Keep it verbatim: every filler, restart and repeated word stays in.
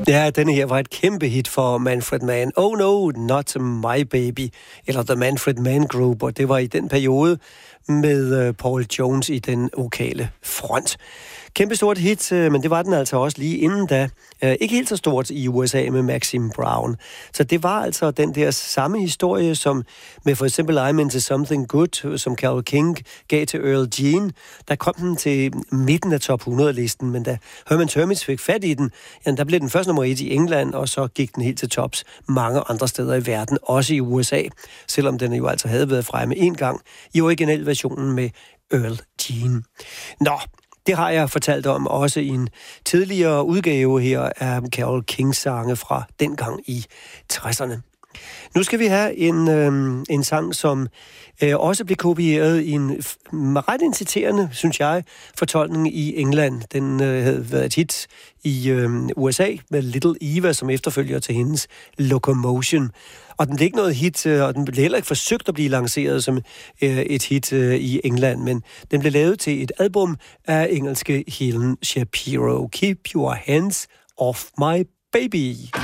Ja, denne her var et kæmpe hit for Manfred Mann. Oh no, not my baby. Eller The Manfred Mann Group, og det var i den periode med Paul Jones i den vokale front. Kæmpe stort hit, men det var den altså også lige inden da. Ikke helt så stort i U S A med Maxine Brown. Så det var altså den der samme historie, som med for eksempel I'm Into Something Good, som Carole King gav til Earl Jean. Der kom den til midten af top hundrede-listen, men da Herman's Hermits fik fat i den, ja, der blev den først nummer et i England, og så gik den helt til tops mange andre steder i verden, også i U S A, selvom den jo altså havde været fremme en gang i originalversionen med Earl Jean. Nå, det har jeg fortalt om også i en tidligere udgave her af Carole Kings sange fra dengang i tresserne. Nu skal vi have en, øh, en sang, som øh, også blev kopieret i en ret inciterende, synes jeg, fortolkning i England. Den øh, havde været et hit i øh, U S A med Little Eva som efterfølger til hendes Locomotion. Og den blev ikke noget hit, og den blev heller ikke forsøgt at blive lanceret som øh, et hit øh, i England, men den blev lavet til et album af engelske Helen Shapiro. Keep Your Hands Off My Baby.